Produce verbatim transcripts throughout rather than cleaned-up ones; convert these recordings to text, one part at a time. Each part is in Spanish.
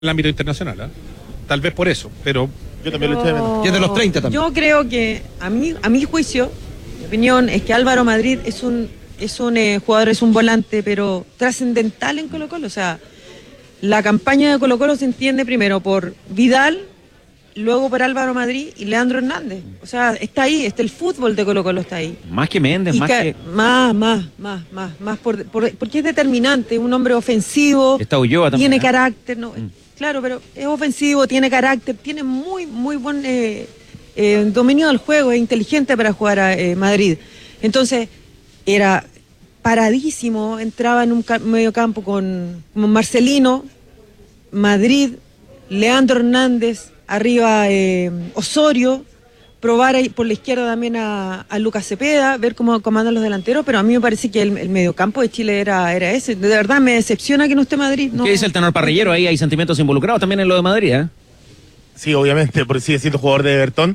el ámbito internacional, ¿eh? Tal vez por eso, pero yo también lo estoy viendo. Y es de los treinta también. Yo creo que, a mí, a mi juicio, mi opinión, es que Álvaro Madrid es un, es un eh, jugador, es un volante, pero trascendental en Colo-Colo. O sea, la campaña de Colo-Colo se entiende primero por Vidal, luego por Álvaro Madrid y Leandro Hernández. O sea, está ahí, está el fútbol de Colo-Colo está ahí. Más que Méndez, Y más ca- que... Más, más, más, más, más por, por- porque es determinante, un hombre ofensivo, Está Ulloa también, tiene ¿eh? carácter, no, claro, pero es ofensivo, tiene carácter, tiene muy, muy buen eh, eh, dominio del juego, es inteligente para jugar a eh, Madrid. Entonces, era paradísimo, entraba en un ca- medio campo con, con Marcelino, Madrid, Leandro Hernández, arriba eh, Osorio, probar ahí por la izquierda también a, a Lucas Cepeda, ver cómo comandan los delanteros, pero a mí me parece que el, el mediocampo de Chile era, era ese. De verdad me decepciona que no esté Madrid. No. ¿Qué dice el tenor parrillero? Ahí hay sentimientos involucrados también en lo de Madrid, ¿eh? Sí, obviamente, porque sigue siendo jugador de Everton,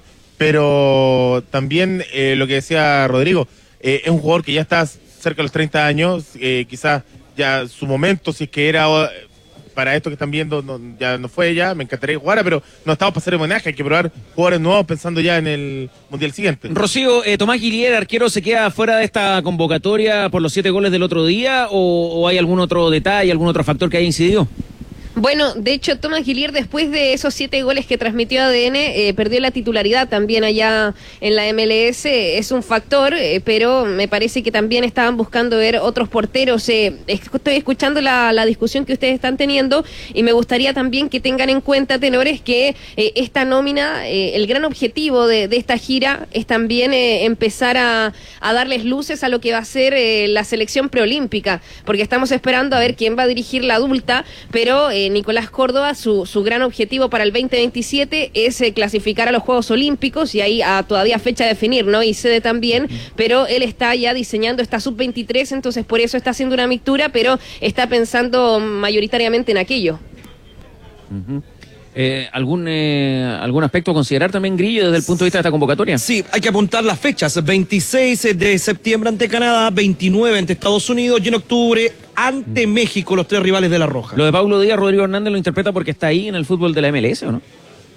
pero también eh, lo que decía Rodrigo, eh, es un jugador que ya está cerca de los treinta años, eh, quizás ya su momento, si es que era eh, para esto que están viendo, no, ya no fue ya, me encantaría que jugara, pero no estamos para hacer homenaje, hay que probar jugadores nuevos pensando ya en el Mundial siguiente. Rocío, eh, ¿Tomás Guillier, arquero, se queda fuera de esta convocatoria por los siete goles del otro día o, o hay algún otro detalle, algún otro factor que haya incidido? Bueno, de hecho, Tomás Guillier, después de esos siete goles que transmitió A D N, eh, perdió la titularidad también allá en la M L S. Es un factor, eh, pero me parece que también estaban buscando ver otros porteros. Eh, estoy escuchando la, la discusión que ustedes están teniendo y me gustaría también que tengan en cuenta, tenores, que eh, esta nómina, eh, el gran objetivo de, de esta gira es también eh, empezar a, a darles luces a lo que va a ser eh, la selección preolímpica, porque estamos esperando a ver quién va a dirigir la adulta, pero... Eh, Nicolás Córdoba, su, su gran objetivo para el veinte veintisiete es eh, clasificar a los Juegos Olímpicos y ahí a todavía fecha a definir, ¿no? Y sede también, pero él está ya diseñando esta sub veintitrés, entonces por eso está haciendo una mixtura, pero está pensando mayoritariamente en aquello. Uh-huh. Eh, ¿algún, eh, ¿Algún aspecto a considerar también, Grillo, desde el punto de vista de esta convocatoria? Sí, hay que apuntar las fechas. veintiséis de septiembre ante Canadá, veintinueve ante Estados Unidos y en octubre ante México, los tres rivales de La Roja. Lo de Paulo Díaz, Rodrigo Hernández lo interpreta porque está ahí en el fútbol de la M L S, ¿o no?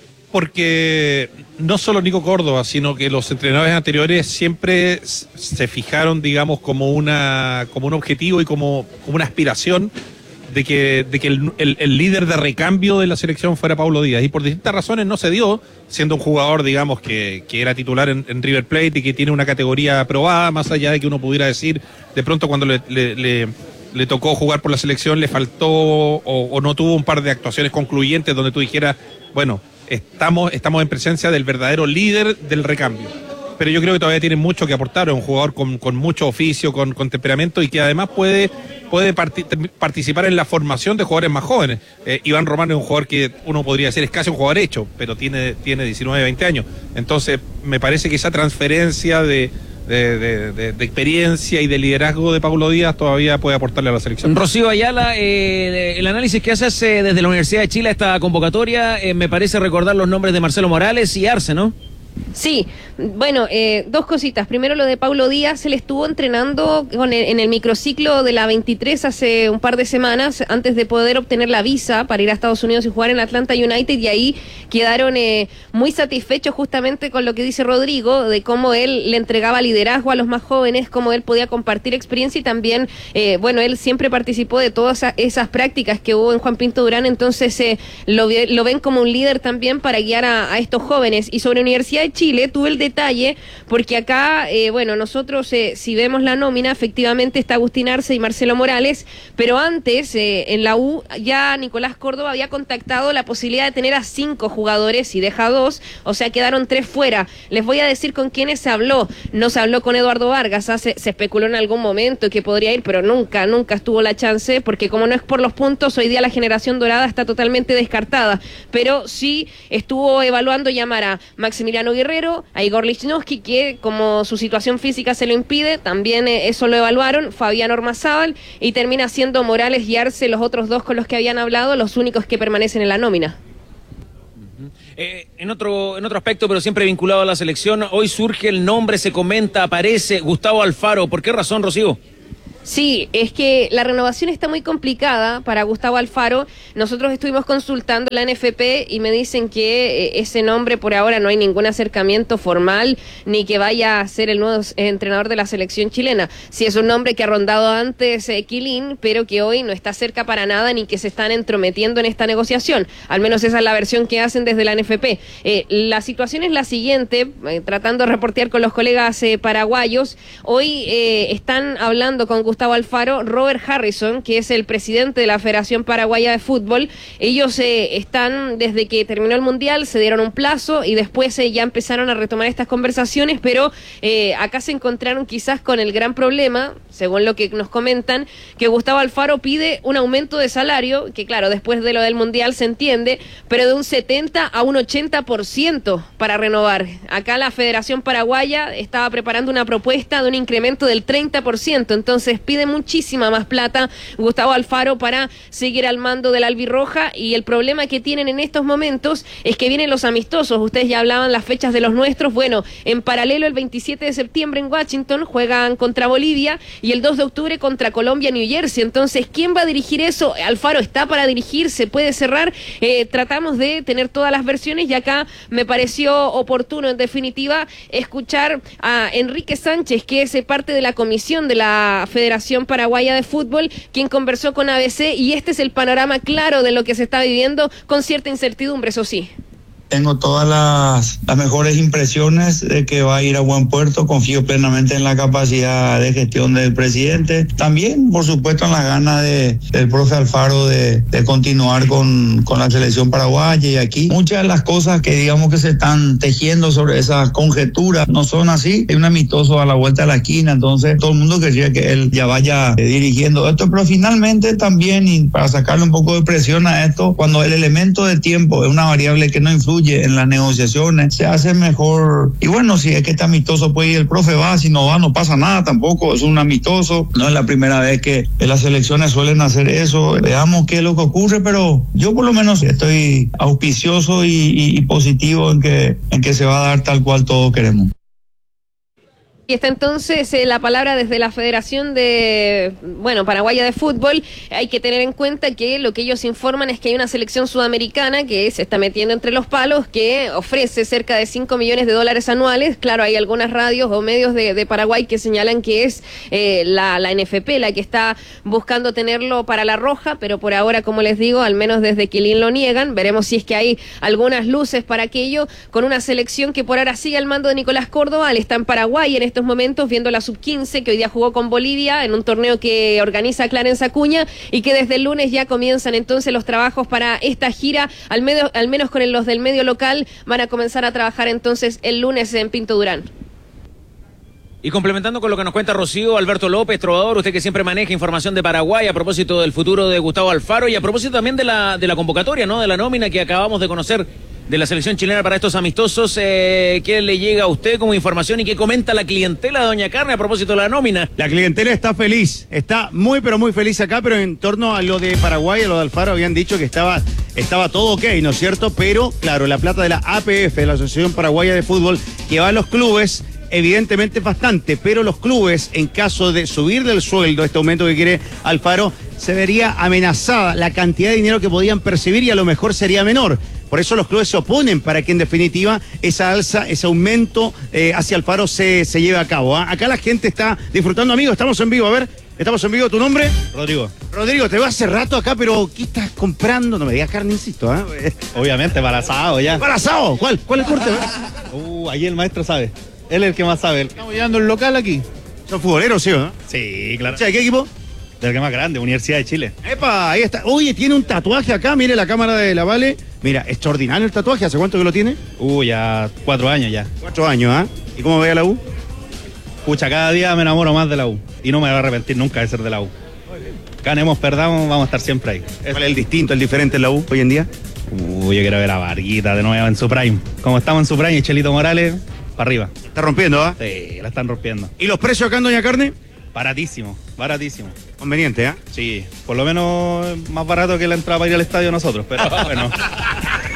porque no solo Nico Córdoba, sino que los entrenadores anteriores siempre se fijaron, digamos, como una como un objetivo y como, como una aspiración de que, de que el, el, el líder de recambio de la selección fuera Paulo Díaz, y por distintas razones no se dio, siendo un jugador, digamos, que, que era titular en, en River Plate y que tiene una categoría aprobada, más allá de que uno pudiera decir, de pronto cuando le, le, le, le tocó jugar por la selección le faltó o, o no tuvo un par de actuaciones concluyentes donde tú dijeras, bueno, estamos, estamos en presencia del verdadero líder del recambio. Pero yo creo que todavía tiene mucho que aportar, es un jugador con, con mucho oficio, con, con temperamento, y que además puede, puede parti- participar en la formación de jugadores más jóvenes. Eh, Iván Román es un jugador que uno podría decir es casi un jugador hecho, pero tiene, tiene diecinueve, veinte años. Entonces me parece que esa transferencia de, de, de, de, de experiencia y de liderazgo de Paulo Díaz todavía puede aportarle a la selección. Rocío Ayala, eh, el análisis que haces eh, desde la Universidad de Chile a esta convocatoria, eh, me parece recordar los nombres de Marcelo Morales y Arce, ¿no? Sí, bueno, eh, dos cositas. Primero, lo de Paulo Díaz, él estuvo entrenando con el, en el microciclo de la veintitrés hace un par de semanas antes de poder obtener la visa para ir a Estados Unidos y jugar en Atlanta United, y ahí quedaron eh, muy satisfechos justamente con lo que dice Rodrigo, de cómo él le entregaba liderazgo a los más jóvenes, cómo él podía compartir experiencia, y también, eh, bueno, él siempre participó de todas esas prácticas que hubo en Juan Pinto Durán, entonces eh, lo, lo ven como un líder también para guiar a, a estos jóvenes. Y sobre Universidad de Chile tuve el detalle porque acá, eh, bueno, nosotros eh, si vemos la nómina, efectivamente está Agustín Arce y Marcelo Morales, pero antes eh, en la U ya Nicolás Córdoba había contactado la posibilidad de tener a cinco jugadores y deja dos, o sea, quedaron tres fuera. Les voy a decir con quiénes se habló. No se habló con Eduardo Vargas, ¿ah? se, se especuló en algún momento que podría ir, pero nunca, nunca estuvo la chance, porque como no es por los puntos, hoy día la generación dorada está totalmente descartada, pero sí estuvo evaluando llamar a Maximiliano Guerrero, a Igor Lichnowsky, que como su situación física se lo impide, también eh, eso lo evaluaron, Fabián Ormazábal, y termina siendo Morales y Arce, los otros dos con los que habían hablado, los únicos que permanecen en la nómina. Eh, en otro en otro aspecto, pero siempre vinculado a la selección, hoy surge el nombre, se comenta, aparece Gustavo Alfaro. ¿Por qué razón, Rocío? Sí, es que la renovación está muy complicada para Gustavo Alfaro. Nosotros estuvimos consultando la N F P y me dicen que eh, ese nombre por ahora no hay ningún acercamiento formal ni que vaya a ser el nuevo entrenador de la selección chilena. Sí, es un nombre que ha rondado antes eh, Quilín, pero que hoy no está cerca para nada ni que se están entrometiendo en esta negociación. Al menos esa es la versión que hacen desde la N F P. Eh, la situación es la siguiente, eh, tratando de reportear con los colegas eh, paraguayos. Hoy eh, están hablando con Gustavo Gustavo Alfaro, Robert Harrison, que es el presidente de la Federación Paraguaya de Fútbol. Ellos eh, están, desde que terminó el Mundial, se dieron un plazo y después eh, ya empezaron a retomar estas conversaciones, pero eh, acá se encontraron quizás con el gran problema, según lo que nos comentan, que Gustavo Alfaro pide un aumento de salario, que claro, después de lo del Mundial se entiende, pero de un setenta a un ochenta por ciento para renovar. Acá la Federación Paraguaya estaba preparando una propuesta de un incremento del treinta por ciento, entonces pide muchísima más plata Gustavo Alfaro para seguir al mando del albirroja, y el problema que tienen en estos momentos es que vienen los amistosos. Ustedes ya hablaban las fechas de los nuestros. Bueno, en paralelo el veintisiete de septiembre en Washington juegan contra Bolivia y el dos de octubre contra Colombia, New Jersey. Entonces, ¿quién va a dirigir eso? Alfaro está para dirigir, se puede cerrar. Eh, tratamos de tener todas las versiones y acá me pareció oportuno, en definitiva, escuchar a Enrique Sánchez, que es parte de la comisión de la Federación Paraguaya de Fútbol, quien conversó con A B C, y este es el panorama claro de lo que se está viviendo, con cierta incertidumbre, eso sí. Tengo todas las, las mejores impresiones de que va a ir a buen puerto. Confío plenamente en la capacidad de gestión del presidente. También, por supuesto, en las ganas de, del profe Alfaro de, de continuar con, con la selección paraguaya. Y aquí muchas de las cosas que digamos que se están tejiendo sobre esas conjeturas no son así. Hay un amistoso a la vuelta de la esquina, entonces todo el mundo quería que él ya vaya eh, dirigiendo esto. Pero finalmente también, y para sacarle un poco de presión a esto, cuando el elemento de tiempo es una variable que no influye en las negociaciones, se hace mejor. Y bueno, si es que este amistoso puede ir, el profe va, si no va no pasa nada tampoco, es un amistoso, no es la primera vez que las selecciones suelen hacer eso. Veamos qué es lo que ocurre, pero yo por lo menos estoy auspicioso y, y, y positivo en que, en que se va a dar tal cual todos queremos. Y está entonces eh, la palabra desde la Federación de, bueno, Paraguaya de Fútbol. Hay que tener en cuenta que lo que ellos informan es que hay una selección sudamericana que se está metiendo entre los palos, que ofrece cerca de cinco millones de dólares anuales. Claro, hay algunas radios o medios de, de Paraguay que señalan que es eh, la, la N F P la que está buscando tenerlo para la roja, pero por ahora, como les digo, al menos desde Quilín lo niegan. Veremos si es que hay algunas luces para aquello, con una selección que por ahora sigue al mando de Nicolás Córdoba. Él está en Paraguay en estos momentos viendo la sub quince, que hoy día jugó con Bolivia en un torneo que organiza Clarence Acuña, y que desde el lunes ya comienzan entonces los trabajos para esta gira, al, medio, al menos con los del medio local. Van a comenzar a trabajar entonces el lunes en Pinto Durán. Y complementando con lo que nos cuenta Rocío, Alberto López, trovador, usted que siempre maneja información de Paraguay a propósito del futuro de Gustavo Alfaro y a propósito también de la, de la convocatoria, ¿no? De la nómina que acabamos de conocer de la selección chilena para estos amistosos. Eh, ¿Qué le llega a usted como información y qué comenta la clientela de Doña Carne a propósito de la nómina? La clientela está feliz, está muy pero muy feliz acá, pero en torno a lo de Paraguay, a lo de Alfaro, habían dicho que estaba, estaba todo ok, ¿no es cierto? Pero, claro, la plata de la A P F, de la Asociación Paraguaya de Fútbol, que va a los clubes, evidentemente es bastante, pero los clubes, en caso de subir del sueldo, este aumento que quiere Alfaro, se vería amenazada la cantidad de dinero que podían percibir y a lo mejor sería menor. Por eso los clubes se oponen para que en definitiva esa alza, ese aumento eh, hacia Alfaro se, se lleve a cabo. ¿eh? Acá la gente está disfrutando, amigos, estamos en vivo, a ver, estamos en vivo, ¿tu nombre? Rodrigo. Rodrigo, te veo hace rato acá, pero ¿qué estás comprando? No me digas carne, insisto, ¿eh? Obviamente, para asado ya. ¿Para asado? ¿Cuál? ¿Cuál es el corte? Uh, ahí el maestro sabe, él es el que más sabe. Estamos llegando al local aquí. ¿Son futboleros, sí, no? Sí, claro. O sea, ¿de qué equipo? Del que más grande, Universidad de Chile. ¡Epa! Ahí está. Oye, tiene un tatuaje acá, mire la cámara de la Vale. Mira, extraordinario el tatuaje. ¿Hace cuánto que lo tiene? Uh, ya cuatro años ya. Cuatro años, ¿ah? ¿eh? ¿Y cómo ve a la U? Pucha, cada día me enamoro más de la U. Y no me voy a arrepentir nunca de ser de la U. Ganemos, perdamos, vamos a estar siempre ahí. ¿Cuál es el distinto, el diferente en la U hoy en día? Uh, yo quiero ver a Varguita de nuevo en su prime. Como estamos en su prime y Chelito Morales, para arriba. Está rompiendo, ¿ah? ¿eh? Sí, la están rompiendo. ¿Y los precios acá en Doña Carne? Baratísimo, baratísimo. Conveniente, ¿ah? ¿eh? Sí, por lo menos más barato que la entrada para ir al estadio nosotros, pero bueno.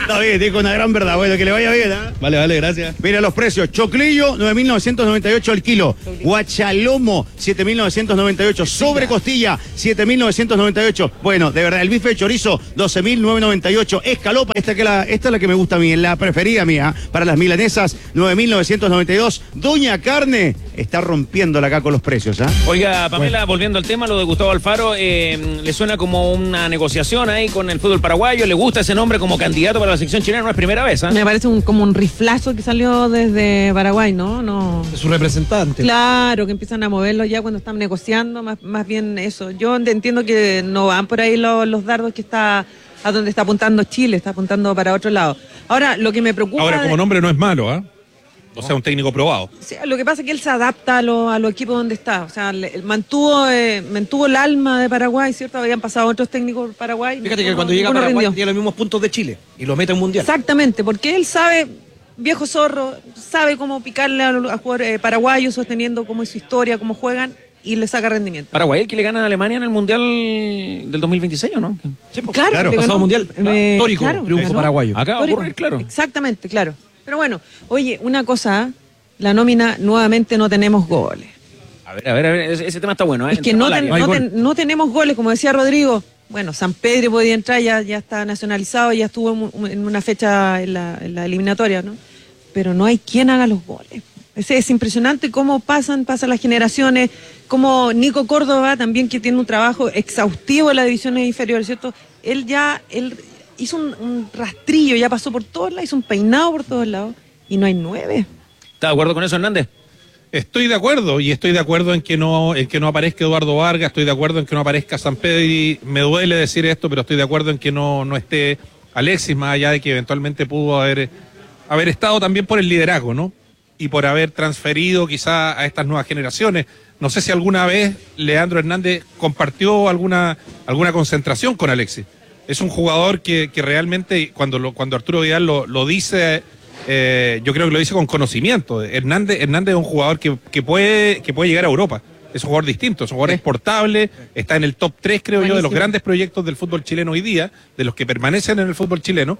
Está bien, dijo una gran verdad. Bueno, que le vaya bien, ¿ah? Vale, vale, gracias. Mira los precios. Choclillo, nueve mil novecientos noventa y ocho el kilo. Guachalomo, siete mil novecientos noventa y ocho. Sobre costilla, siete mil novecientos noventa y ocho. Bueno, de verdad, el bife de chorizo, doce mil novecientos noventa y ocho. Escalopa, esta, que la, esta es la que me gusta a mí, la preferida mía. Para las milanesas, nueve mil novecientos noventa y dos. Doña Carne está rompiéndola acá con los precios, ¿ah? Oiga, Pamela, volviendo al tema, lo de Gustavo Alfaro, eh, ¿le suena como una negociación ahí con el fútbol paraguayo? ¿Le gusta ese nombre como candidato para la selección chilena? No es primera vez, ¿eh? Me parece un, como un riflazo que salió desde Paraguay, ¿no? no Es su representante. Claro, que empiezan a moverlo ya cuando están negociando, más, más bien eso. Yo entiendo que no van por ahí los, los dardos que está a donde está apuntando Chile, está apuntando para otro lado. Ahora, lo que me preocupa... Ahora, como de... nombre no es malo, ¿ah? ¿eh? O sea, un técnico probado. Sí, lo que pasa es que él se adapta a los a los equipos donde está. O sea, le, mantuvo eh, mantuvo el alma de Paraguay, ¿cierto? Habían pasado otros técnicos por Paraguay. Fíjate no, que cuando no, llega a ninguno Paraguay rindió. tiene los mismos puntos de Chile y lo mete en mundial. Exactamente, porque él sabe, viejo zorro, sabe cómo picarle a, a jugadores eh, paraguayos, sosteniendo cómo es su historia, cómo juegan, y le saca rendimiento. Paraguay, el que le gana a Alemania en el Mundial del dos mil veintiséis, ¿o no? Sí, pues, claro, Claro, le pasado ganó, mundial. eh, Histórico, claro, triunfo ganó. paraguayo. Acá va a Histórico. ocurrir, claro. Exactamente, claro. Pero bueno, oye, una cosa, la nómina, nuevamente no tenemos goles. A ver, a ver, a ver, ese, ese tema está bueno, ¿eh? Es que no, Entramos al ten- área. no, ten- no tenemos goles, como decía Rodrigo. Bueno, San Pedro podía entrar, ya, ya está nacionalizado, ya estuvo en, en una fecha en la, en la eliminatoria, ¿no? Pero no hay quien haga los goles. Es, es impresionante cómo pasan, pasan las generaciones, como Nico Córdoba también, que tiene un trabajo exhaustivo en las divisiones inferiores, ¿cierto? Él ya, él hizo un, un rastrillo, ya pasó por todos lados, hizo un peinado por todos lados, y no hay nueve. ¿Está de acuerdo con eso, Hernández? Estoy de acuerdo, y estoy de acuerdo en que no en que no aparezca Eduardo Vargas, estoy de acuerdo en que no aparezca San Pedro, y me duele decir esto, pero estoy de acuerdo en que no, no esté Alexis, más allá de que eventualmente pudo haber, haber estado también por el liderazgo, ¿no? Y por haber transferido quizá a estas nuevas generaciones. No sé si alguna vez Leandro Hernández compartió alguna, alguna concentración con Alexis. Es un jugador que, que realmente, cuando, lo, cuando Arturo Vidal lo, lo dice... Eh, yo creo que lo dice con conocimiento. Hernández, Hernández es un jugador que, que, puede, que puede llegar a Europa. Es un jugador distinto, es un jugador Sí. exportable, está en el top tres, creo yo, de los Buenísimo. grandes proyectos del fútbol chileno hoy día, de los que permanecen en el fútbol chileno.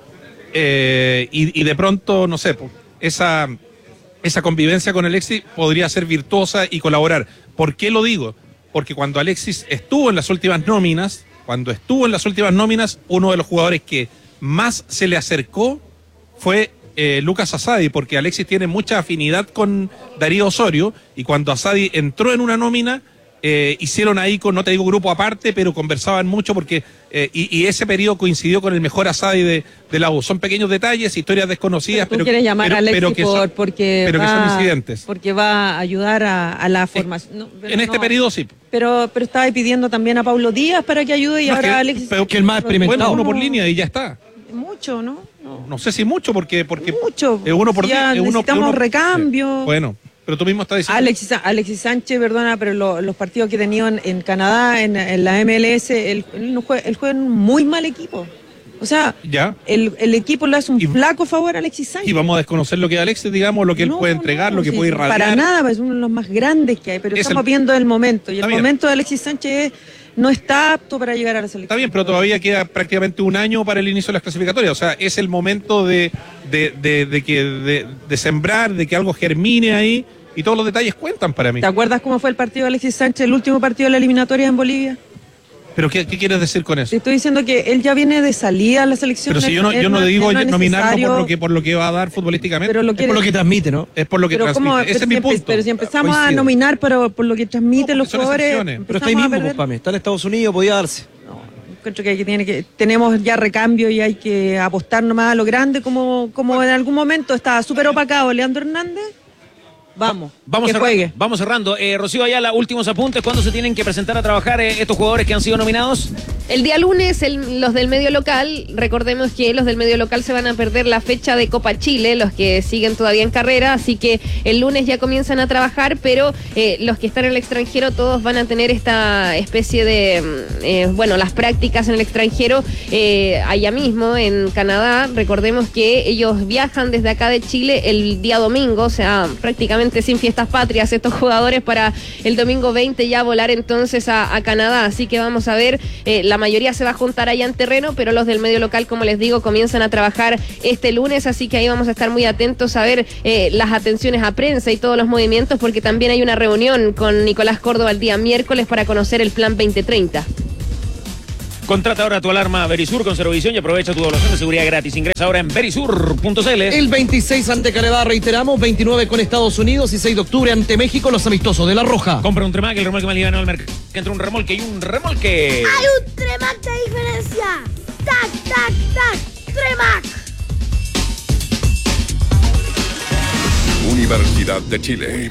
Eh, y, y de pronto, no sé, esa, esa convivencia con Alexis podría ser virtuosa y colaborar. ¿Por qué lo digo? Porque cuando Alexis estuvo en las últimas nóminas, cuando estuvo en las últimas nóminas, uno de los jugadores que más se le acercó fue eh, Lucas Asadi, porque Alexis tiene mucha afinidad con Darío Osorio, y cuando Asadi entró en una nómina, eh, hicieron ahí, con, no te digo grupo aparte, pero conversaban mucho, porque eh, y, y ese periodo coincidió con el mejor Asadi de, de la U. Son pequeños detalles, historias desconocidas, Tú pero, quieres llamar pero, a Alexis pero que por- son, porque, pero que va, son incidentes. porque va a ayudar a, a la formación. No, pero En este no. periodo sí. Pero, pero estaba pidiendo también a Pablo Díaz para que ayude, y No, es ahora que- Alexis... pero- que el más experimentado. Bueno, uno por línea y ya está. Mucho, ¿no? No. No sé si mucho, porque, porque Mucho. es uno por Ya día. es uno- necesitamos uno- recambio. Sí. Bueno, pero tú mismo estás diciendo. Alexis, Alexis Sánchez, perdona, pero lo- los partidos que he tenido en, en Canadá, en, en la M L S, él, él, no juega, él juega en un muy mal equipo. O sea, Ya. el, el equipo le hace un Y- flaco favor a Alexis Sánchez. Y vamos a desconocer lo que Alexis, digamos, lo que él No, puede entregar, no, lo que sí, puede irradiar. Para nada, es uno de los más grandes que hay, pero Es estamos el- viendo el momento. Y Está el bien. momento de Alexis Sánchez es- no está apto para llegar a la selección. Está bien, pero todavía queda prácticamente un año para el inicio de las clasificatorias. O sea, es el momento de, de, de, de que, de, de sembrar, de que algo germine ahí, y todos los detalles cuentan para mí. ¿Te acuerdas cómo fue el partido de Alexis Sánchez, el último partido de la eliminatoria en Bolivia? ¿Pero qué, qué quieres decir con Te eso? estoy diciendo que él ya viene de salida a la selección. Pero si yo no, Es yo no digo es nominarlo por necesario, lo que por lo que va a dar futbolísticamente. Pero lo Es quiere- por lo que transmite, ¿no? Es por lo que pero transmite. ¿cómo? Ese Pero es mi si empe- punto. Pero si empezamos a Coincido. nominar pero por lo que transmiten No, los porque son jugadores, excepciones. Pero está ahí empezamos a mismo, perder. pues, Pame. Está en Estados Unidos, podía darse. No, encuentro que, hay que, tiene que tenemos ya recambio y hay que apostar nomás a lo grande, como, como en algún momento estaba súper opacado Leandro Hernández. Vamos, Vamos, que cerra- juegue. vamos cerrando. Eh, Rocío Ayala, últimos apuntes. ¿Cuándo se tienen que presentar a trabajar eh, estos jugadores que han sido nominados? El día lunes, el- los del medio local, recordemos que los del medio local se van a perder la fecha de Copa Chile, los que siguen todavía en carrera, así que el lunes ya comienzan a trabajar, pero eh, los que están en el extranjero todos van a tener esta especie de, mm, eh, bueno, las prácticas en el extranjero eh, allá mismo, en Canadá. Recordemos que ellos viajan desde acá de Chile el día domingo, o sea, prácticamente obviamente sin fiestas patrias estos jugadores para el domingo veinte ya volar entonces a, a Canadá, así que vamos a ver, eh, la mayoría se va a juntar allá en terreno, pero los del medio local, como les digo, comienzan a trabajar este lunes, así que ahí vamos a estar muy atentos a ver eh, las atenciones a prensa y todos los movimientos, porque también hay una reunión con Nicolás Córdoba el día miércoles para conocer el plan veinte treinta. Contrata ahora tu alarma Verisur con Cerovisión y aprovecha tu evaluación de seguridad gratis. Ingresa ahora en verisur punto c l. El veintiséis ante Canadá, reiteramos, veintinueve con Estados Unidos y seis de octubre ante México, los amistosos de La Roja. Compra un Tremac, el remolque más liviano del mercado. Entre un remolque y un remolque. ¡Hay un Tremac de diferencia! ¡Tac, tac, tac! ¡Tremac! Universidad de Chile.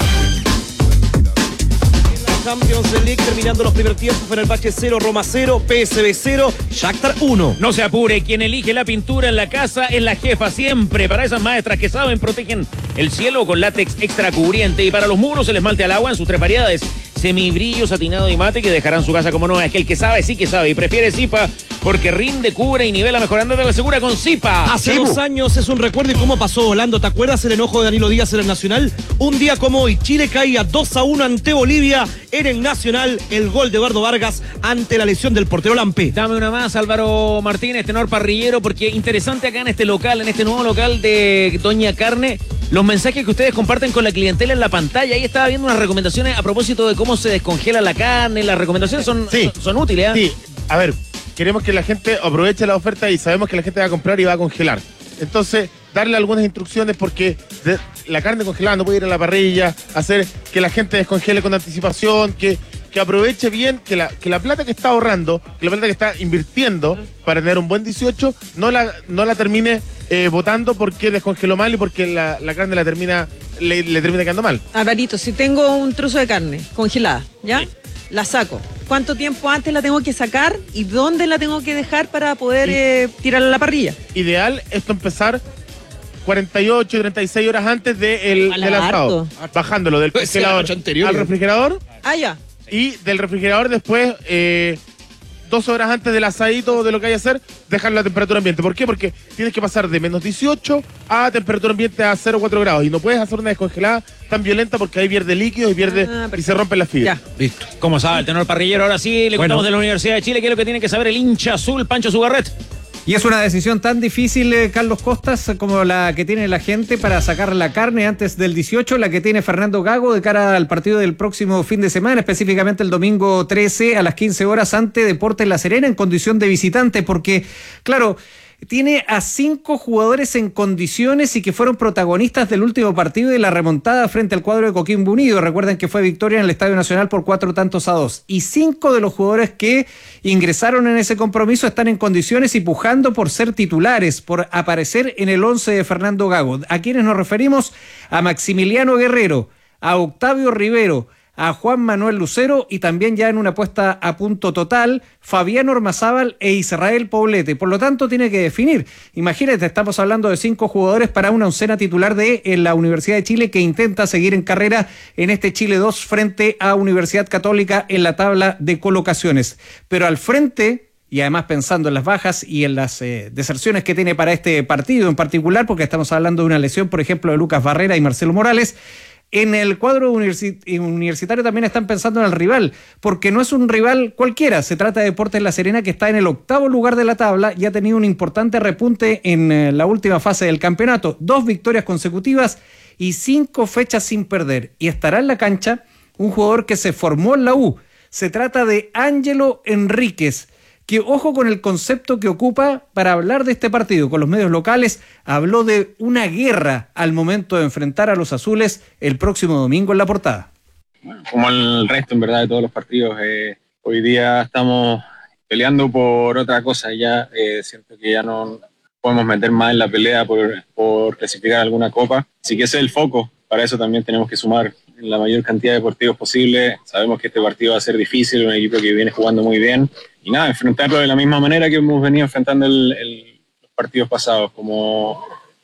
Champions League, terminando los primeros tiempos, Fenerbahce cero, Roma cero, P S V cero, Shakhtar uno. No se apure, quien elige la pintura en la casa es la jefa siempre. Para esas maestras que saben, protegen el cielo con látex extra cubriente. Y para los muros, el esmalte al agua en sus tres variedades: semibrillo, satinado y mate, que dejarán su casa como nueva. Es que el que sabe, sí que sabe y prefiere Zipa, porque rinde, cubre y nivela mejorando de la segura con Zipa. Hace Zipu. dos años es un recuerdo y cómo pasó volando. ¿Te acuerdas el enojo de Danilo Díaz en el Nacional? Un día como hoy, Chile caía dos a uno ante Bolivia en el Nacional. El gol de Eduardo Vargas ante la lesión del portero Lampe. Dame una más, Álvaro Martínez, tenor parrillero, porque interesante acá en este local, en este nuevo local de Doña Carne, los mensajes que ustedes comparten con la clientela en la pantalla. Ahí estaba viendo unas recomendaciones a propósito de cómo se descongela la carne. Las recomendaciones son, Sí. son, son útiles, ¿eh? Sí, a ver, queremos que la gente aproveche la oferta y sabemos que la gente va a comprar y va a congelar. Entonces, darle algunas instrucciones porque de, la carne congelada no puede ir a la parrilla, hacer que la gente descongele con anticipación, que, que aproveche bien, que la, que la plata que está ahorrando, que la plata que está invirtiendo para tener un buen dieciocho, no la, no la termine eh, botando porque descongeló mal y porque la, la carne la termina, le, le termina quedando mal. Alvarito, si tengo un trozo de carne congelada, ¿ya? Sí. La saco. ¿Cuánto tiempo antes la tengo que sacar y dónde la tengo que dejar para poder Y- eh, tirarla a la parrilla? Ideal esto empezar cuarenta y ocho, treinta y seis horas antes de el, Al del asado, harto. bajándolo del Puede ser la congelador noche anterior. al refrigerador Ah, ya. y del refrigerador después, eh, dos horas antes del asadito o de lo que haya que hacer, dejarlo a temperatura ambiente. ¿Por qué? Porque tienes que pasar de menos dieciocho a temperatura ambiente a cero coma cuatro grados y no puedes hacer una descongelada tan violenta porque ahí pierde líquido y pierde Ah, y perfecto. se rompen las fibras. Ya. Listo. Como sabe el tenor parrillero, ahora sí le Bueno. contamos de la Universidad de Chile qué es lo que tiene que saber el hincha azul, Pancho Zugarret. Y es una decisión tan difícil, eh, Carlos Costas, como la que tiene la gente para sacar la carne antes del dieciocho, la que tiene Fernando Gago de cara al partido del próximo fin de semana, específicamente el domingo trece a las quince horas ante Deportes La Serena en condición de visitante, porque, claro, tiene a cinco jugadores en condiciones y que fueron protagonistas del último partido de la remontada frente al cuadro de Coquimbo Unido. Recuerden que fue victoria en el Estadio Nacional por cuatro tantos a dos. Y cinco de los jugadores que ingresaron en ese compromiso están en condiciones y pujando por ser titulares, por aparecer en el once de Fernando Gago. ¿A quienes nos referimos? A Maximiliano Guerrero, a Octavio Rivero, a Juan Manuel Lucero y también ya en una puesta a punto total, Fabián Ormazábal e Israel Poblete. Por lo tanto, tiene que definir. Imagínate, estamos hablando de cinco jugadores para una oncena titular de en la Universidad de Chile que intenta seguir en carrera en este Chile dos frente a Universidad Católica en la tabla de colocaciones. Pero al frente, y además pensando en las bajas y en las eh, deserciones que tiene para este partido en particular, porque estamos hablando de una lesión, por ejemplo, de Lucas Barrera y Marcelo Morales. En el cuadro universi- universitario también están pensando en el rival, porque no es un rival cualquiera. Se trata de Deportes La Serena, que está en el octavo lugar de la tabla y ha tenido un importante repunte en eh, la última fase del campeonato. Dos victorias consecutivas y cinco fechas sin perder. Y estará en la cancha un jugador que se formó en la U. Se trata de Ángelo Enríquez, que ojo con el concepto que ocupa para hablar de este partido con los medios locales. Habló de una guerra al momento de enfrentar a los azules el próximo domingo en la portada. Como el resto, en verdad, de todos los partidos, eh, hoy día estamos peleando por otra cosa. Ya eh, siento que ya no podemos meter más en la pelea por, por clasificar alguna copa. Así que ese es el foco. Para eso también tenemos que sumar la mayor cantidad de partidos posible. Sabemos que este partido va a ser difícil, un equipo que viene jugando muy bien. Y nada, enfrentarlo de la misma manera que hemos venido enfrentando el, el, los partidos pasados, como,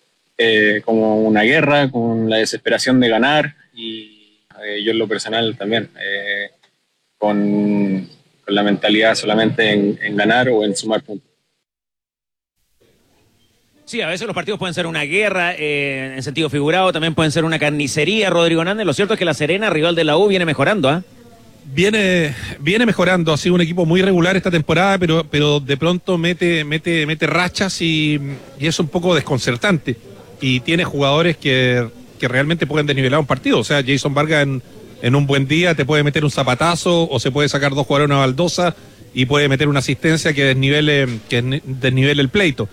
eh, como una guerra, con la desesperación de ganar. Y eh, yo en lo personal también, eh, con, con la mentalidad solamente en, en ganar o en sumar puntos. Sí, a veces los partidos pueden ser una guerra, eh, en sentido figurado, también pueden ser una carnicería, Rodrigo Hernández. Lo cierto es que la Serena, rival de la U, viene mejorando, ¿ah? ¿eh? Viene, viene mejorando, ha sido un equipo muy regular esta temporada, pero, pero de pronto mete, mete, mete rachas y, y es un poco desconcertante. Y tiene jugadores que, que realmente pueden desnivelar un partido. O sea, Jason Vargas en, en un buen día te puede meter un zapatazo o se puede sacar dos jugadores a una baldosa y puede meter una asistencia que desnivele, que desnivele el pleito.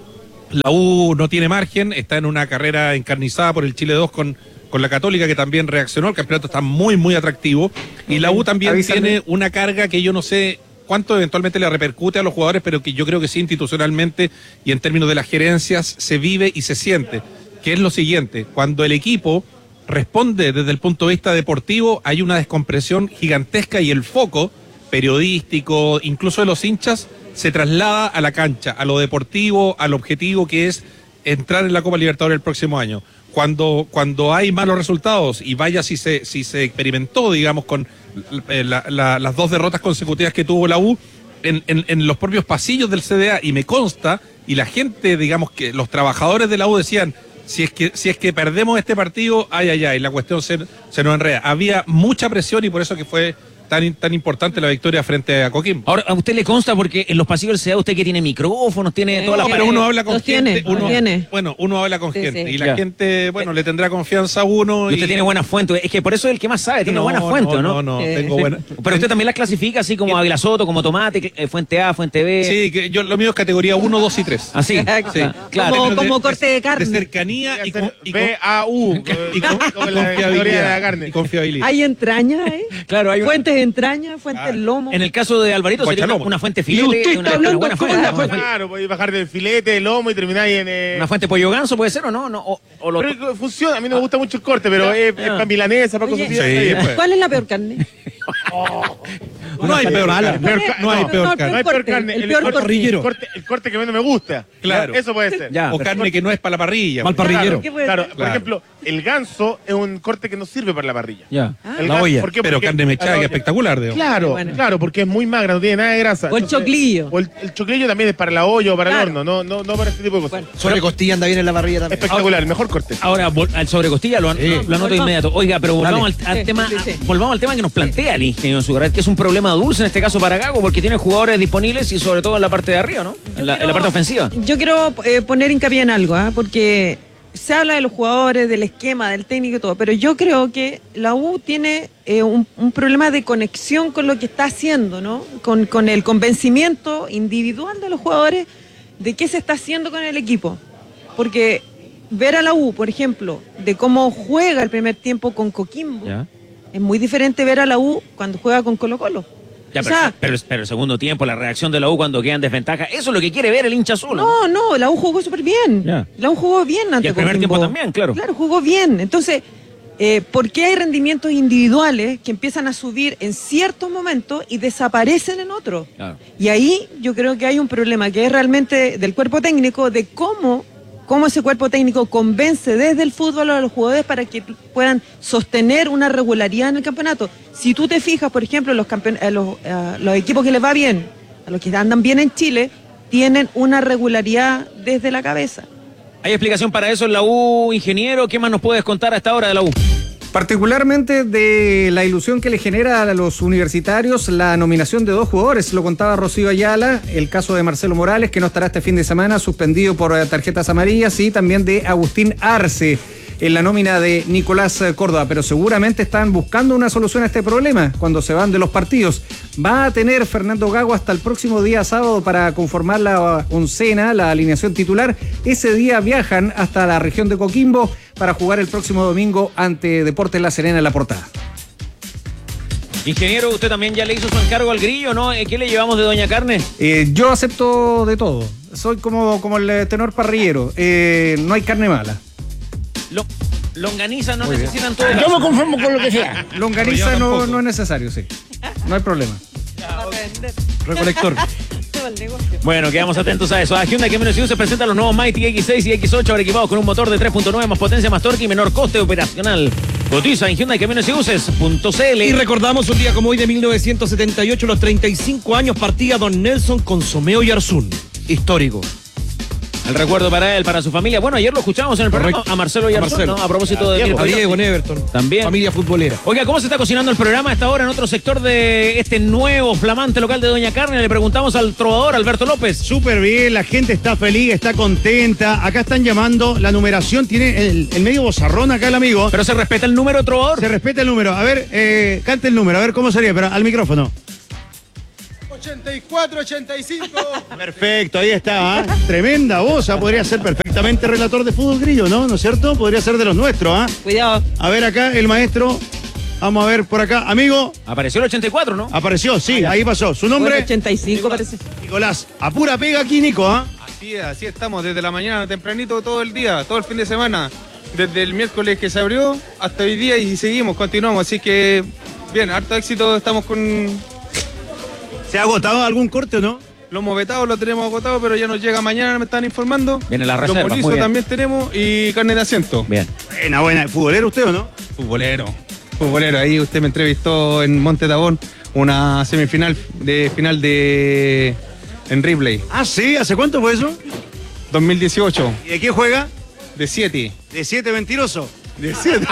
La U no tiene margen, está en una carrera encarnizada por el Chile dos con, con la Católica, que también reaccionó. El campeonato está muy, muy atractivo. Y la U también Avísame. tiene una carga que yo no sé cuánto eventualmente le repercute a los jugadores, pero que yo creo que sí, institucionalmente y en términos de las gerencias, se vive y se siente. Que es lo siguiente: cuando el equipo responde desde el punto de vista deportivo, hay una descompresión gigantesca y el foco periodístico, incluso de los hinchas, se traslada a la cancha, a lo deportivo, al objetivo que es entrar en la Copa Libertadores el próximo año. Cuando, cuando hay malos resultados, y vaya si se, si se experimentó, digamos, con la, la, las dos derrotas consecutivas que tuvo la U en, en, en los propios pasillos del C D A, y me consta, y la gente, digamos, que los trabajadores de la U decían, si es que, si es que perdemos este partido, ay, ay, ay, la cuestión se, se nos enreda. Había mucha presión y por eso que fue tan, tan importante la victoria frente a Coquimbo. Ahora, ¿a usted le consta porque en los pasillos del C D A usted que tiene micrófonos, tiene eh, todas las... No, pero uno habla con los gente. Tiene, uno, tiene. Bueno, uno habla con sí, gente sí. y la Ya. gente, bueno, le tendrá confianza a uno. Y usted y... tiene buenas fuentes, es que por eso es el que más sabe, tiene no, buenas fuentes, ¿no? No, no, no, Eh. tengo buena... Pero usted también las clasifica así como Águila Soto, como Tomate, eh, Fuente A, Fuente B. Sí, que yo lo mío es categoría uno, dos y tres. Así. Exacto. Sí, claro. Como, De- como de- corte de carne. De cercanía y, con, y, con, B A U. y con- como y la categoría de la confiabilidad. carne. Y confiabilidad. Hay entrañas, ¿eh? Claro, hay una- Fuentes de entrañas, fuentes Claro. lomo. En el caso de Alvarito sería una, Guachalomo. una fuente Y filete, usted está una, una hablando buena con fuente. la Una fuente, Claro, podéis bajar del filete, del lomo y terminar ahí en... eh, una fuente pollo ganso puede ser o no, no o, o lo- Pero funciona, a mí no me gusta mucho el corte, pero es, es pan milanesa, para Oye, cosas así. Sí, está bien. pues. ¿Cuál es la peor carne? No hay peor carne. Peor ca- No hay no, peor no, carne. No hay peor corte, carne, el el, peor corte, corte. el corte, el corte que menos me gusta. Claro. Eso puede ser. Ya. O carne que no es para la parrilla. Mal parrillero. ¿Qué puede Claro, ser? por Claro. ejemplo, el ganso es un corte que no sirve para la parrilla. Ya. El La gan- olla. ¿por qué? Pero Porque- carne mechada, a la que olla. espectacular, digamos. Claro, Bueno. claro, porque es muy magra, no tiene nada de grasa. O el choclillo. O el, el choclillo también es para la olla o para Claro. el horno, no, no, no para este tipo de cosas. Bueno. Sobre costilla anda bien en la parrilla también. Espectacular, el mejor corte. Ahora, vol- al sobrecostilla lo, an- Sí. lo anoto Volvamos. inmediato. Oiga, pero volvamos al, al Sí, tema, sí, sí. volvamos al tema que nos plantea el ingeniero Zugaret, que es un problema dulce en este caso para Gago, porque tiene jugadores disponibles y sobre todo en la parte de arriba, ¿no? En la, en la parte ofensiva. Yo quiero eh, poner hincapié en algo, ¿ah? Porque se habla de los jugadores, del esquema, del técnico y todo, pero yo creo que la U tiene eh, un, un problema de conexión con lo que está haciendo, ¿no? Con, con el convencimiento individual de los jugadores de qué se está haciendo con el equipo. Porque ver a la U, por ejemplo, de cómo juega el primer tiempo con Coquimbo, Ya. es muy diferente ver a la U cuando juega con Colo Colo. Ya, O pero, sea, pero, pero el segundo tiempo, la reacción de la U cuando queda en desventaja, eso es lo que quiere ver el hincha azul. No, no, la U jugó súper bien. Ya. La U jugó bien ante Y el primer Coquimbo. tiempo también, claro. Claro, jugó bien. Entonces, eh, ¿por qué hay rendimientos individuales que empiezan a subir en ciertos momentos y desaparecen en otros? Claro. Y ahí yo creo que hay un problema que es realmente del cuerpo técnico, de cómo, cómo ese cuerpo técnico convence desde el fútbol a los jugadores para que puedan sostener una regularidad en el campeonato. Si tú te fijas, por ejemplo, los, campeon- a los, a los equipos que les va bien, a los que andan bien en Chile, tienen una regularidad desde la cabeza. ¿Hay explicación para eso en la U, ingeniero? ¿Qué más nos puedes contar a esta hora de la U? Particularmente de la ilusión que le genera a los universitarios la nominación de dos jugadores, lo contaba Rocío Ayala, el caso de Marcelo Morales, que no estará este fin de semana, suspendido por eh, tarjetas amarillas, y también de Agustín Arce en la nómina de Nicolás eh, Córdoba, pero seguramente están buscando una solución a este problema cuando se van de los partidos. Va a tener Fernando Gago hasta el próximo día sábado para conformar la oncena, la alineación titular. Ese día viajan hasta la región de Coquimbo para jugar el próximo domingo ante Deportes La Serena en La Portada. Ingeniero, usted también ya le hizo su encargo al grillo, ¿no? ¿Qué le llevamos de Doña Carne? Eh, yo acepto de todo. Soy como, como el tenor parrillero. Eh, no hay carne mala. Lo, longaniza no Muy bien. necesitan todo. Yo me conformo con lo que sea. Longaniza no, no es necesario, sí. No hay problema. Recolector. Bueno, quedamos atentos a eso. A Hyundai que menos se presenta los nuevos Mighty X seis y X ocho, ahora equipados con un motor de tres punto nueve, más potencia, más torque y menor coste operacional. Cotiza en Hyundai que menos punto c l. Y recordamos un día como hoy de mil novecientos setenta y ocho, los treinta y cinco años, partía don Nelson Consomeo y Arzún. Histórico. El recuerdo para él, para su familia. Bueno, ayer lo escuchamos en el programa Correcto. a Marcelo y a Marcelo. ¿no? A propósito de Diego, Mirko Diego en Llopis. Everton. También. Familia futbolera. Oiga, ¿cómo se está cocinando el programa a esta hora en otro sector de este nuevo flamante local de Doña Carne? Le preguntamos al trovador Alberto López. Súper bien, la gente está feliz, está contenta. Acá están llamando, la numeración tiene el, el medio bozarrón acá el amigo. Pero se respeta el número, trovador. Se respeta el número. A ver, eh, cante el número, a ver cómo sería, pero al micrófono. ochenta y cuatro, ochenta y cinco. Perfecto, ahí está. ¿ah? Tremenda voz, ¿ah? Podría ser perfectamente relator de fútbol grillo, ¿no? ¿No es cierto? Podría ser de los nuestros, ¿ah? Cuidado. A ver acá, el maestro. Vamos a ver por acá. Amigo. Apareció el ochenta y cuatro, ¿no? Apareció, sí, ahí pasó. Su nombre. ochenta y cinco parece. Nicolás. A pura pega aquí, Nico, ¿ah? Así es, así estamos, desde la mañana tempranito todo el día, todo el fin de semana. Desde el miércoles que se abrió hasta hoy día y seguimos, continuamos. Así que, bien, harto éxito, estamos con... ¿Se ha agotado algún corte o no? Lo hemos vetado, lo tenemos agotado, pero ya nos llega mañana, me están informando. Viene la reserva, Lo muy molizo bien. también tenemos y carne de asiento. Bien. Buena, buena. ¿Futbolero usted o no? Futbolero. Futbolero, ahí usted me entrevistó en Monte Tabón, una semifinal de final de en Ripley. Ah, sí, ¿hace cuánto fue eso? dos mil dieciocho. ¿Y de qué juega? De siete. De siete, mentiroso. De siete.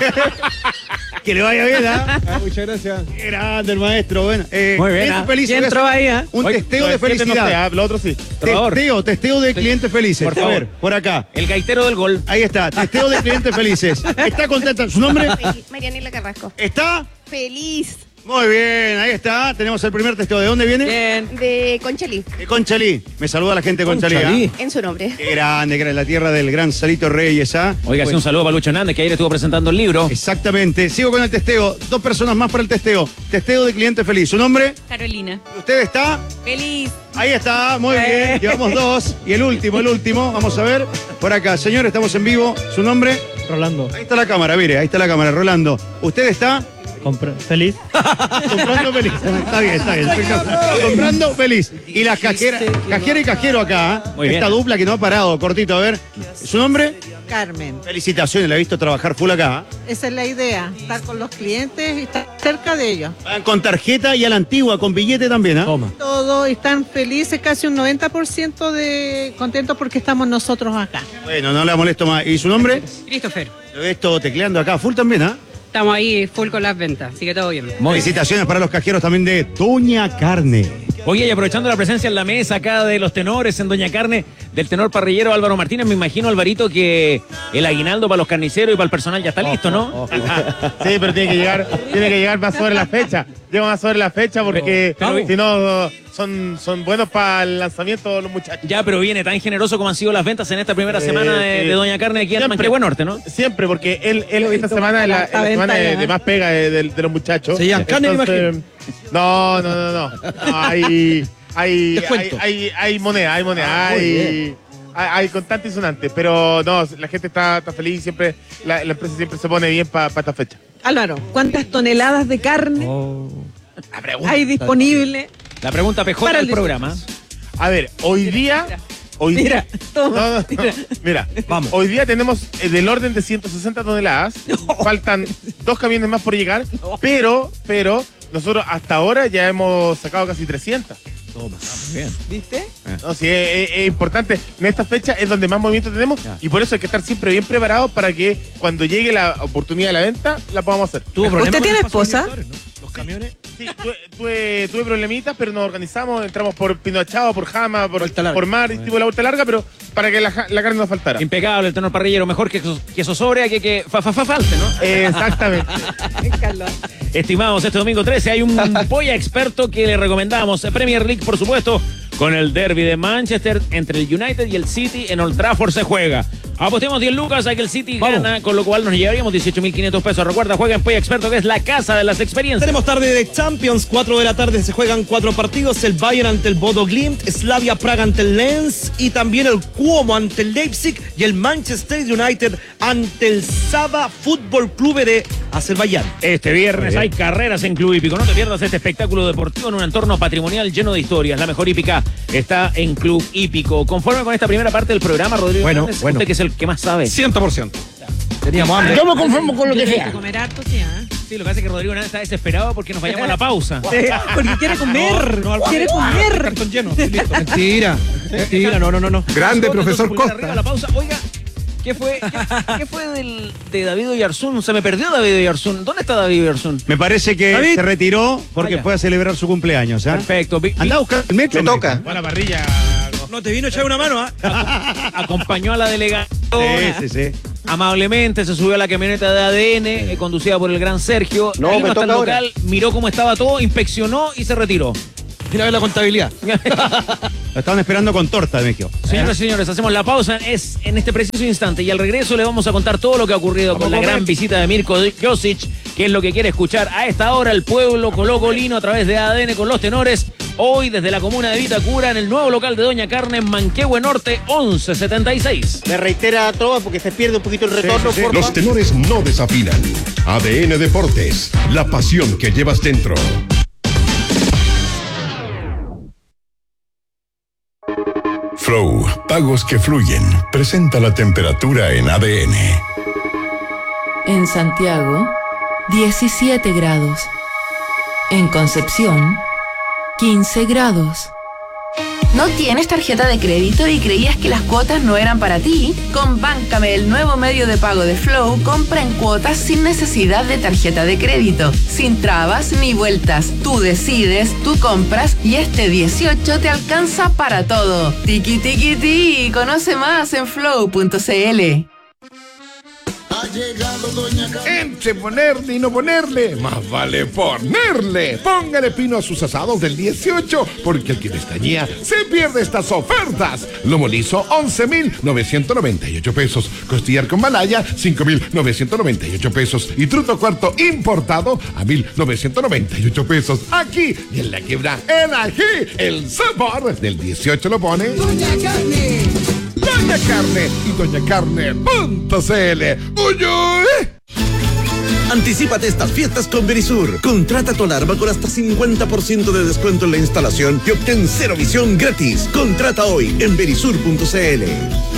Que le vaya bien, ¿ah? Ah, muchas gracias. Qué grande el maestro, bueno. Eh, Muy bien, clientes ¿ah? felices. ¿Quién entró ahí, ah? Un Oye, testeo no, de el siete felicidad. no sé, ah, lo otro sí. Trovador. Testeo, testeo de clientes felices. Por A favor. ver, por acá. El gaitero del gol. Ahí está, testeo de clientes felices. ¿Está contenta? ¿Su nombre? Marianela Carrasco. ¿Está? Feliz. Muy bien, ahí está. Tenemos el primer testeo. ¿De dónde viene? Bien. De Conchalí. De Conchalí. Me saluda la gente de Conchalí. Conchalí. ¿ah? En su nombre. Qué grande, que era la tierra del gran Salito Reyes, ¿ah? Oiga, sí, un saludo para Lucho Hernández, que ayer estuvo presentando el libro. Exactamente. Sigo con el testeo. Dos personas más para el testeo. Testeo de cliente feliz. ¿Su nombre? Carolina. ¿Usted está? Feliz. Ahí está, muy bien. Llevamos dos. Y el último, el último. Vamos a ver. Por acá, señor, estamos en vivo. ¿Su nombre? Rolando. Ahí está la cámara, mire, ahí está la cámara. Rolando. ¿Usted está? ¿Feliz? Comprando feliz. Está bien, está bien. Comprando feliz. Y las cajeras, cajera y cajero acá. ¿eh? Muy bien. Esta dupla que no ha parado, cortito, a ver. ¿Su nombre? Carmen. Felicitaciones, la he visto trabajar full acá. ¿eh? Esa es la idea, estar con los clientes y estar cerca de ellos. Van con tarjeta y a la antigua, con billete también, ¿ah? Toma. Todos están felices, casi un noventa por ciento de contentos porque estamos nosotros acá. Bueno, no la molesto más. ¿Y su nombre? Christopher. Lo he visto tecleando acá, full también, ¿ah? Estamos ahí full con las ventas, así que todo bien. Felicitaciones para los cajeros también de Doña Carne. Oye, y aprovechando la presencia en la mesa acá de los tenores en Doña Carne, del tenor parrillero Álvaro Martínez, me imagino, Alvarito, que el aguinaldo para los carniceros y para el personal ya está listo, ¿no? Sí, pero tiene que llegar, tiene que llegar más sobre la fecha. Llega más sobre la fecha porque Pero- si no son, son buenos para el lanzamiento los muchachos. Ya, pero viene tan generoso como han sido las ventas en esta primera Eh, semana de, sí. de Doña Carne aquí en Siempre. Manquehue Norte, ¿no? Siempre, porque él, él esta semana es la, es la venta semana de, ya. de más pega de, de- de los muchachos. Se llaman carne, me Entonces, No, no, no, no. No, hay, hay, Descuento. hay, hay, hay moneda, hay moneda, Ah, muy hay, bien. hay, hay constante y sonante. Pero no, la gente está, está feliz, siempre, la, la empresa siempre se pone bien para esta fecha. Álvaro, ¿cuántas toneladas de carne La pregunta, hay disponible? la pregunta P J Para del el programa. A ver, hoy día. Hoy Mira, día, toma, no, no, no, mira, Vamos. hoy día tenemos eh, del orden de ciento sesenta toneladas. Faltan dos camiones más por llegar, pero, pero nosotros hasta ahora ya hemos sacado casi trescientas. Toma. ¿Viste? No, sí, es, es- es importante. En esta fecha es donde más movimiento tenemos y por eso hay que estar siempre bien preparados para que cuando llegue la oportunidad de la venta la podamos hacer. ¿Tuvo problemas ¿Usted con tiene el paso de esposa? lectores, no? Los camiones. Sí, tuve, tuve, tuve problemitas, pero nos organizamos, entramos por Pinoachado, por Jama, por, Vuelta larga. por Mar, hicimos la vuelta larga, pero para que la, ja- la carne no faltara. Impecable el tenor parrillero, mejor que, eso- que eso sobre, que que fa, fa, fa, falte, ¿no? Exactamente. Carlos. Estimados, este domingo trece hay un polla experto que le recomendamos. Premier League, por supuesto, con el derby de Manchester entre el United y el City en Old Trafford se juega. Apostemos diez lucas a que el City Vamos. gana, con lo cual nos llevaríamos dieciocho mil quinientos pesos. Recuerda, juega en Polla Experto, que es la casa de las experiencias. Tenemos tarde de Champions, cuatro de la tarde se juegan cuatro partidos, el Bayern ante el Bodo Glimt, Slavia Praga ante el Lens y también el Como ante el Leipzig y el Manchester United ante el Saba Fútbol Club de Azerbaiyán. Este viernes hay carreras en Club Hípico. No te pierdas este espectáculo deportivo en un entorno patrimonial lleno de historias. La mejor hípica está en Club Hípico. Conforme con esta primera parte del programa, Rodrigo Bueno, Hernández, bueno. usted que es el que más sabe. ciento por ciento. Teníamos hambre. Yo me conformo con lo que Hay sea. que comer harto, sí, ¿ah? Sí, lo que pasa es que Rodrigo Hernández está desesperado porque nos vayamos a la pausa. Porque quiere comer, quiere comer. Cartón lleno. Listo. Mentira. Mira, no, no, no, no. Grande, Entonces, profesor pulgar Costa. arriba, la pausa. Oiga, ¿qué fue, qué, qué fue del, de David Oyarzún? Se me perdió David Oyarzún. ¿Dónde está David Oyarzún? Me parece que David. se retiró porque Ah, ya. fue a celebrar su cumpleaños. ¿eh? Perfecto. Vi- Anda a buscar el metro. Me toca. Buena parrilla. No te vino a echar una mano, ¿ah? Acompañó a la delegación. Sí, sí, sí. Amablemente se subió a la camioneta de A D N, eh, conducida por el gran Sergio. No, Vino me hasta el toca ahora. local, miró cómo estaba todo, inspeccionó y se retiró. Mira a ver la contabilidad. Lo estaban esperando con torta, me quedo. Señoras y señores, hacemos la pausa es en este preciso instante y al regreso le vamos a contar todo lo que ha ocurrido con la gran visita de Mirko Josic, que es lo que quiere escuchar a esta hora el pueblo colocolino a través de A D N con los tenores. Hoy desde la comuna de Vitacura en el nuevo local de Doña Carne en Manquehue Norte once setenta y seis. Me reitera Trova porque se pierde un poquito el retorno. Sí, sí, sí. Los tenores no desafinan. A D N Deportes, la pasión que llevas dentro. Flow, pagos que fluyen. Presenta la temperatura en A D N. En Santiago, diecisiete grados. En Concepción, quince grados. ¿No tienes tarjeta de crédito y creías que las cuotas no eran para ti? Con Báncame, el nuevo medio de pago de Flow, compra en cuotas sin necesidad de tarjeta de crédito. Sin trabas ni vueltas. Tú decides, tú compras y este dieciocho te alcanza para todo. Tiki tiki ti. Conoce más en flow punto c l. Entre ponerle y no ponerle, más vale ponerle. Póngale pino a sus asados del dieciocho, porque el que pestañea se pierde estas ofertas. Lomo liso, once mil novecientos noventa y ocho pesos. Costillar con malaya, cinco mil novecientos noventa y ocho pesos. Y truto cuarto importado a mil novecientos noventa y ocho pesos. Aquí y en la quiebra, en aquí, el sabor del dieciocho lo pone Doña Carne. Doña Carne y doña carne punto c l. ¡Uy, uy! Anticípate estas fiestas con Verisur. Contrata tu alarma con hasta cincuenta por ciento de descuento en la instalación y obtén cero visión gratis. Contrata hoy en verisur punto c l.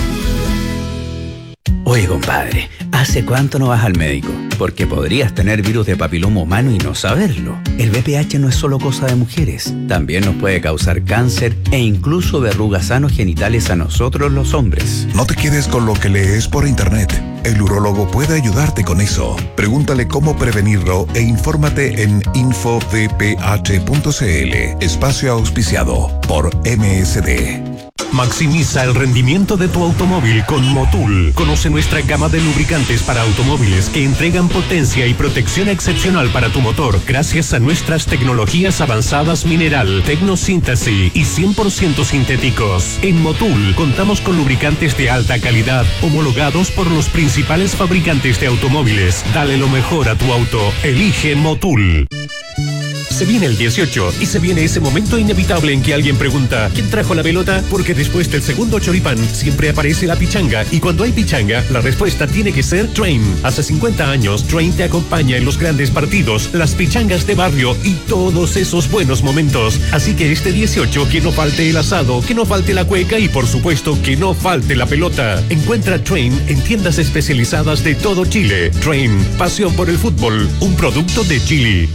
Oye, compadre, ¿hace cuánto no vas al médico? Porque podrías tener virus de papiloma humano y no saberlo. El V I H no es solo cosa de mujeres. También nos puede causar cáncer e incluso verrugas anogenitales a nosotros los hombres. No te quedes con lo que lees por internet. El urólogo puede ayudarte con eso. Pregúntale cómo prevenirlo e infórmate en info d p h punto c l. Espacio auspiciado por M S D. Maximiza el rendimiento de tu automóvil con Motul. Conoce nuestra gama de lubricantes para automóviles que entregan potencia y protección excepcional para tu motor gracias a nuestras tecnologías avanzadas mineral, tecnosíntesis y cien por ciento sintéticos. En Motul contamos con lubricantes de alta calidad homologados por los principales fabricantes de automóviles. Dale lo mejor a tu auto. Elige Motul. Se viene el dieciocho y se viene ese momento inevitable en que alguien pregunta ¿quién trajo la pelota? Porque después del segundo choripán siempre aparece la pichanga y cuando hay pichanga la respuesta tiene que ser Train. Hace cincuenta años Train te acompaña en los grandes partidos, las pichangas de barrio y todos esos buenos momentos. Así que este dieciocho que no falte el asado, que no falte la cueca y por supuesto que no falte la pelota. Encuentra Train en tiendas especializadas de todo Chile. Train, pasión por el fútbol, un producto de Chile.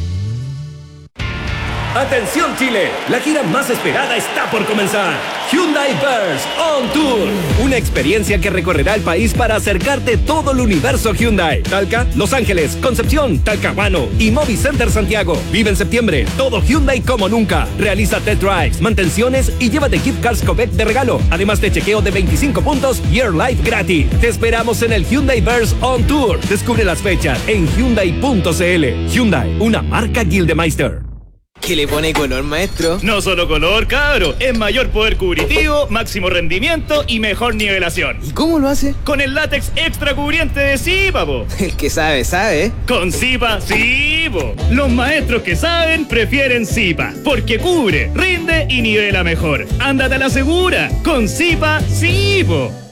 ¡Atención Chile! La gira más esperada está por comenzar. Hyundai Verse On Tour. Una experiencia que recorrerá el país para acercarte todo el universo Hyundai. Talca, Los Ángeles, Concepción, Talcahuano y Movi Center Santiago. Vive en septiembre. Todo Hyundai como nunca. Realiza test drives, mantenciones y llévate gift cards Covec de regalo. Además de chequeo de veinticinco puntos y Air Life gratis. Te esperamos en el Hyundai Verse On Tour. Descubre las fechas en hyundai punto c l. Hyundai, una marca Gildemeister. ¿Qué le pone color, maestro? No solo color, cabro. Es mayor poder cubritivo, máximo rendimiento y mejor nivelación. ¿Y cómo lo hace? Con el látex extra cubriente de Zipa, po. El que sabe, sabe. Con Zipa, sí, po. Los maestros que saben prefieren Zipa, porque cubre, rinde y nivela mejor. Ándate a la segura. Con Zipa, sí, po.